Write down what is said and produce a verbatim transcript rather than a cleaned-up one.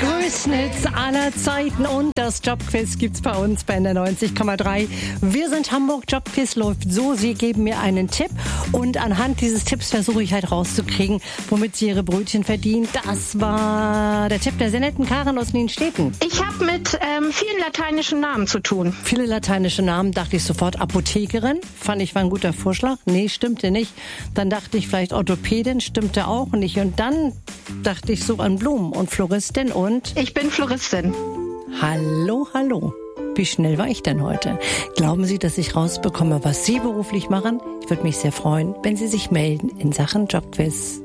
größten Hits aller Zeiten und das Jobquiz gibt's bei uns bei N R neunzig Komma drei. Wir sind Hamburg. Jobquiz läuft so, Sie geben mir einen Tipp und anhand dieses Tipps versuche ich halt rauszukriegen, womit Sie Ihre Brötchen verdienen. Das war der Tipp der sehr netten Karin aus Nienstädten. Ich habe mit ähm, vielen lateinischen Namen zu tun. Viele lateinische Namen, dachte ich sofort. Apothekerin, fand ich, war ein guter Vorschlag. Nee, stimmte nicht. Dann dachte ich vielleicht Orthopädin, stimmte auch nicht. Und dann dachte ich so an Blumen und Floristin und... Ich bin Floristin. Hallo, hallo. Wie schnell war ich denn heute? Glauben Sie, dass ich rausbekomme, was Sie beruflich machen? Ich würde mich sehr freuen, wenn Sie sich melden in Sachen Jobquiz.